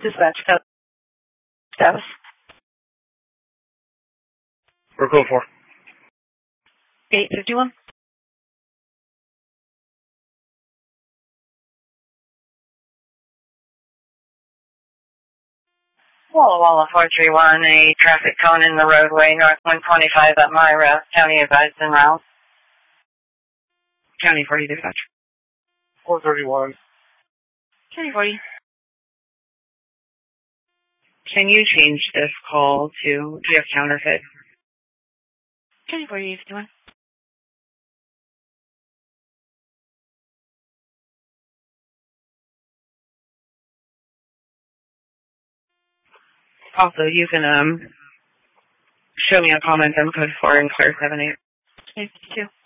Dispatch code status. We're code 4. 851. Walla Walla 431, a traffic cone in the roadway north 125 at Myra, County advised en route. County 40 dispatch. 431. County 40. Can you change this call to GF counterfeit? County 40 851. Also, you can show me a comment on code 4 and clear 78. 852.